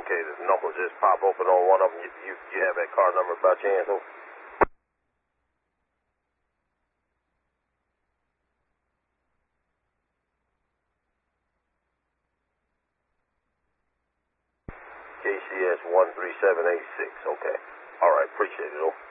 Okay, the number just pop open on one of them. You have that car number by chance? Over. KCS 13786. Okay. All right, appreciate it. Over.